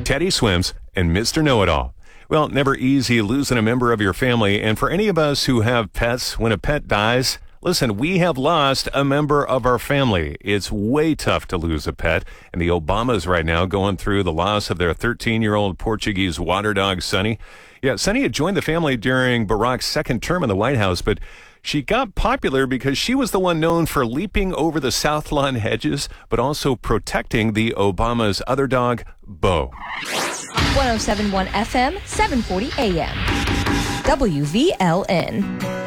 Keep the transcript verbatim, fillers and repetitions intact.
Teddy Swims and Mister Know-It-All. Well, never easy losing a member of your family, and for any of us who have pets, when a pet dies, listen, we have lost a member of our family. It's way tough to lose a pet, and the Obamas right now going through the loss of their thirteen-year-old Portuguese water dog, Sunny. Yeah, Sunny had joined the family during Barack's second term in the White House, but she got popular because she was the one known for leaping over the South Lawn hedges, but also protecting the Obamas' other dog, Bo. one oh seven point one F M, seven forty A M. W V L N.